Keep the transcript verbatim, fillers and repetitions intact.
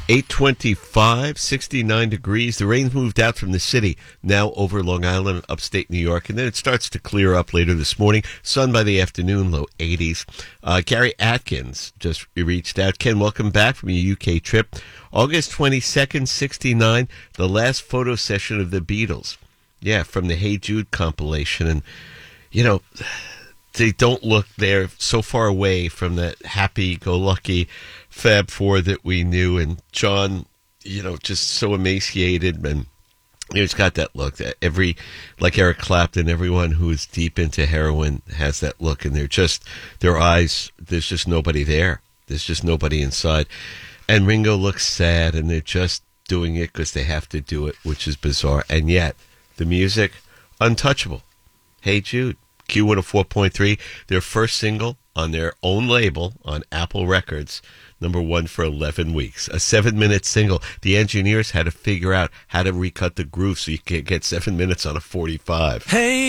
eight twenty-five, sixty-nine degrees. The rain's moved out from the city, now over Long Island, upstate New York, and then it starts to clear up later this morning. Sun by the afternoon, low eighties. Uh, Gary Atkins just reached out. Ken, welcome back from your U K trip. August twenty-second, sixty-nine, the last photo session of the Beatles. Yeah, from the Hey Jude compilation. And, you know, they don't look, they're so far away from that happy-go-lucky Fab Four that we knew, and John, you know, just so emaciated, and he's got that look that every, like Eric Clapton, everyone who is deep into heroin has that look, and they're just, their eyes, there's just nobody there. There's just nobody inside. And Ringo looks sad, and they're just doing it because they have to do it, which is bizarre. And yet, the music, untouchable. Hey Jude, Q one oh four point three, their first single on their own label on Apple Records, number one for eleven weeks. A seven-minute single. The engineers had to figure out how to recut the groove so you can get seven minutes on a forty-five. Hey.